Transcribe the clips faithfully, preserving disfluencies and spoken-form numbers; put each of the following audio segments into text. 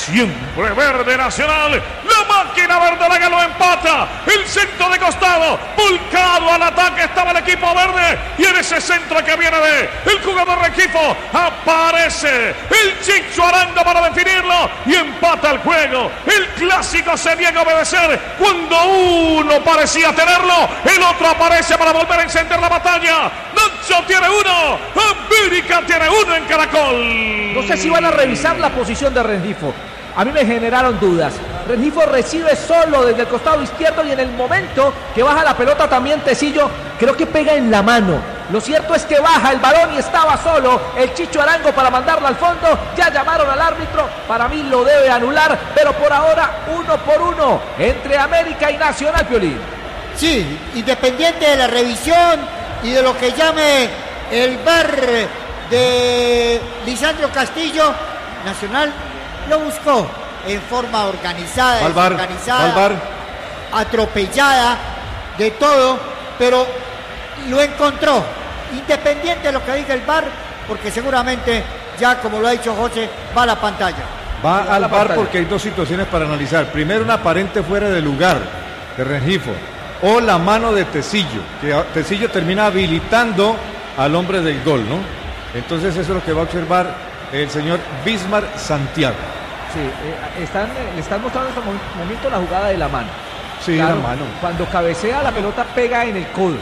siempre verde Nacional. La máquina verdolaga lo empata. El centro de costado, volcado al ataque estaba el equipo verde. Y en ese centro que viene de el jugador Rengifo, aparece el Chicho Arango para definirlo y empata el juego. El clásico se niega a obedecer. Cuando uno parecía tenerlo, el otro aparece para volver a encender la batalla. Nacho tiene uno, América tiene uno en Caracol. No sé si van a revisar la posición de Rengifo. A mí me generaron dudas. Rengifo recibe solo desde el costado izquierdo y en el momento que baja la pelota también Tecillo, creo que pega en la mano. Lo cierto es que baja el balón y estaba solo el Chicho Arango para mandarla al fondo. Ya llamaron al árbitro, para mí lo debe anular, pero por ahora uno por uno entre América y Nacional, Piolín. Sí, independiente de la revisión y de lo que llame el V A R de Lisandro Castillo, Nacional lo buscó en forma organizada, Valvar, organizada, Valvar. atropellada, de todo, pero lo encontró, independiente de lo que diga el V A R, porque seguramente ya, como lo ha dicho José, va a la pantalla. Va Va al la V A R pantalla. porque hay dos situaciones para analizar. Primero, una aparente fuera de lugar de Rengifo o la mano de Tecillo, que Tecillo termina habilitando al hombre del gol, ¿no? Entonces eso es lo que va a observar el señor Bismar Santiago. Sí, eh, están, eh, le están mostrando en este mo- momento la jugada de la mano. Sí, Claro, la mano. Cuando cabecea la pelota pega en el codo.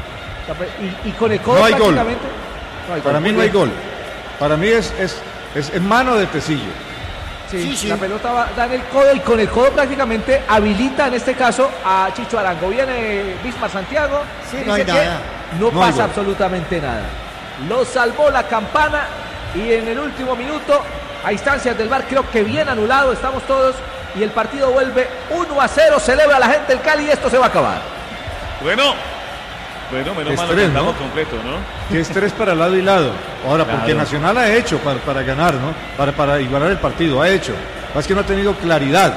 Y, y con el codo No hay gol. prácticamente. No hay Para gol. mí Muy no hay bien. gol. Para mí es, es, es, es mano de Tecillo. Sí, Sí, sí. la pelota va, da en el codo y con el codo prácticamente habilita en este caso a Chicho Arango. Viene Bismar Santiago. Sí, dice no hay que nada. No, No hay pasa gol. absolutamente nada. Lo salvó la campana y en el último minuto, a instancias del V A R, creo que bien anulado, estamos todos y el partido vuelve uno a cero. Celebra la gente del Cali y esto se va a acabar. Bueno, bueno, menos mal lo Estrés, cantamos ¿no? completo, ¿no? Que es tres para lado y lado. Ahora, Claro. porque Nacional ha hecho para, para ganar, ¿no? Para, para igualar el partido, ha hecho. Más que no ha tenido claridad.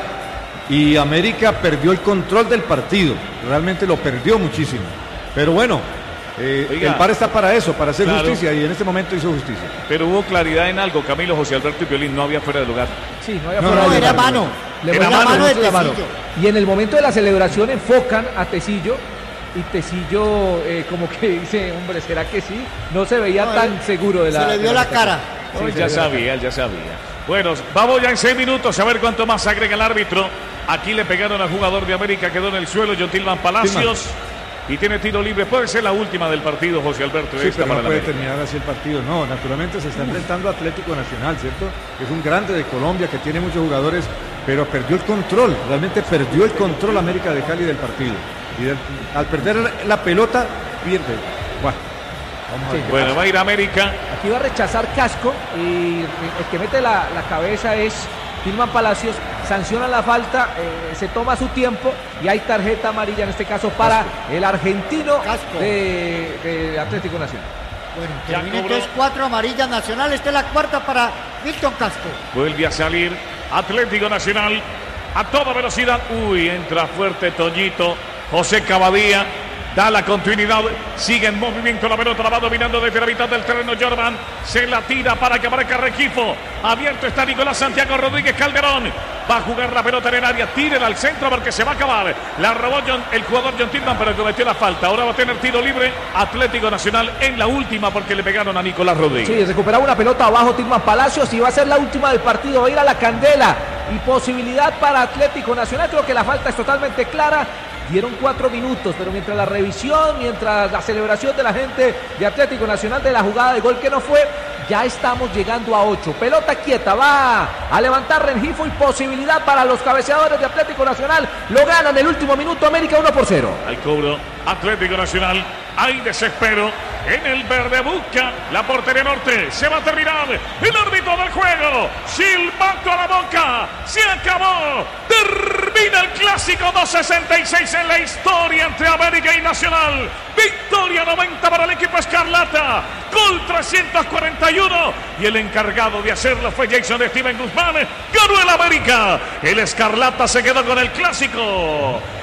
Y América perdió el control del partido. Realmente lo perdió muchísimo. Pero bueno, eh, Oiga. el V A R está para eso, para hacer Claro. justicia. Y en este momento hizo justicia. Pero hubo claridad en algo, Camilo, José Alberto y Piolín, no había fuera de lugar. Sí, no había No, fuera No, de era lugar. mano. Le Era muestra mano la de de la mano. Tecillo. Y en el momento de la celebración enfocan a Tecillo y Tecillo eh, como que dice, hombre, ¿será que sí? No se veía No, tan él- seguro de la... Se le de vio la anotación. cara. Sí, Sí, ya sí, sabía, él ya sabía. Bueno, vamos ya en seis minutos a ver cuánto más agrega el árbitro. Aquí le pegaron al jugador de América, quedó en el suelo, John Tilman Palacios. Y tiene tiro libre. Puede ser la última del partido, José Alberto. Sí, esta pero para no el puede América. terminar así el partido. No, naturalmente se está enfrentando a Atlético Nacional, ¿cierto? Es un grande de Colombia que tiene muchos jugadores, pero perdió el control. Realmente perdió el control América de Cali del partido. Y del- al perder la pelota, pierde. Bueno, vamos a Sí. ver. Bueno, va a ir América. Aquí va a rechazar Casco y el que mete la, la cabeza es Tilman Palacios, sanciona la falta, eh, se toma su tiempo y hay tarjeta amarilla en este caso para el argentino Casco. de, de Atlético Nacional. Bueno, Ya termina cobró. entonces cuatro amarillas nacionales. Esta es la cuarta para Milton Casco. Vuelve a salir Atlético Nacional a toda velocidad. Uy, entra fuerte Toñito. José Cavadía da la continuidad. Sigue en movimiento la pelota. La va dominando desde la mitad del terreno Jordan. Se la tira para que aparezca Rengifo. Abierto está Nicolás Santiago Rodríguez Calderón. Va a jugar la pelota en el área. Tírela al centro porque se va a acabar. La robó John- el jugador John Tilman, pero cometió la falta. Ahora va a tener tiro libre Atlético Nacional en la última porque le pegaron a Nicolás Rodríguez. Sí, recuperaba una pelota abajo Tilman Palacios y va a ser la última del partido, va a ir a la candela y posibilidad para Atlético Nacional. Creo que la falta es totalmente clara. Dieron cuatro minutos, pero mientras la revisión, mientras la celebración de la gente de Atlético Nacional de la jugada de gol que no fue, ya estamos llegando a ocho. Pelota quieta, va a levantar Rengifo y posibilidad para los cabeceadores de Atlético Nacional. Lo ganan el último minuto, América uno por cero. Al cobro Atlético Nacional. Hay desespero en el verde. Busca la portería norte. Se va a terminar el árbitro del juego. Silbato a la boca. Se acabó. Termina el clásico. Dos sesenta y seis en la historia entre América y Nacional. Victoria noventa para el equipo Escarlata. Gol trescientos cuarenta y uno. Y el encargado de hacerlo fue Jason Steven Guzmán. Ganó el América. El Escarlata se quedó con el clásico.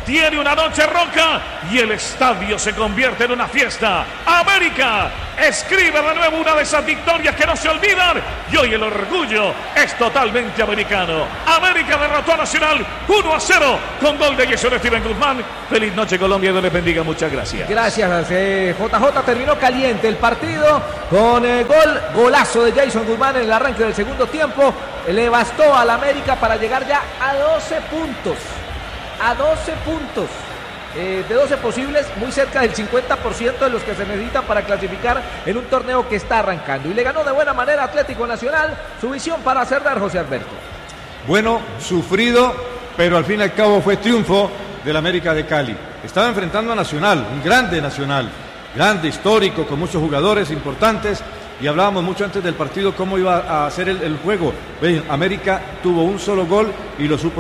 tiene una noche roca y el estadio se convierte en una fiesta. América escribe de nuevo una de esas victorias que no se olvidan y hoy el orgullo es totalmente americano. América derrotó a Nacional uno a cero con gol de Jason Steven Guzmán. Feliz noche Colombia, Dios les bendiga, muchas gracias. Gracias, eh, J J. Terminó caliente el partido con eh, gol, golazo de Jason Guzmán en el arranque del segundo tiempo. Le bastó al América para llegar ya a doce puntos. A doce puntos. Eh, de doce posibles, muy cerca del cincuenta por ciento de los que se necesitan para clasificar en un torneo que está arrancando. Y le ganó de buena manera Atlético Nacional. Su visión para cerrar, José Alberto. Bueno, sufrido, pero al fin y al cabo fue triunfo del América de Cali. Estaba enfrentando a Nacional, un grande Nacional, grande, histórico, con muchos jugadores importantes. Y hablábamos mucho antes del partido cómo iba a hacer el, el juego. Ven, América tuvo un solo gol y lo supo